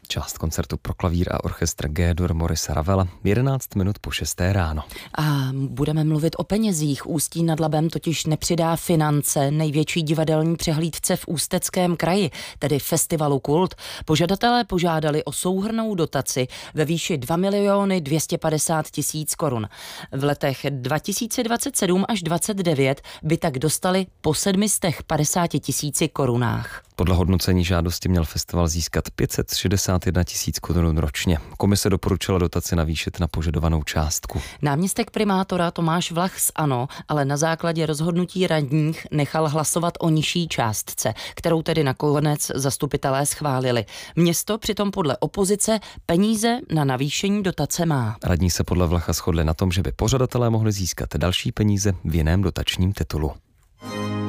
Část koncertu pro klavír a orchestr G-dur Maurice Ravela 11 minut po 6. ráno. A budeme mluvit o penězích. Ústí nad Labem totiž nepřidá finance největší divadelní přehlídce v Ústeckém kraji, tedy festivalu Kult. Požadatelé požádali o souhrnnou dotaci ve výši 2 250 000 korun. V letech 2027 až 2029 by tak dostali po 750 000 korunách. Podle hodnocení žádosti měl festival získat 561 000 korun ročně. Komise doporučila dotaci navýšit na požadovanou částku. Náměstek primátora Tomáš Vlach z ANO ale na základě rozhodnutí radních nechal hlasovat o nižší částce, kterou tedy nakonec zastupitelé schválili. Město přitom podle opozice peníze na navýšení dotace má. Radní se podle Vlacha shodli na tom, že by pořadatelé mohli získat další peníze v jiném dotačním titulu.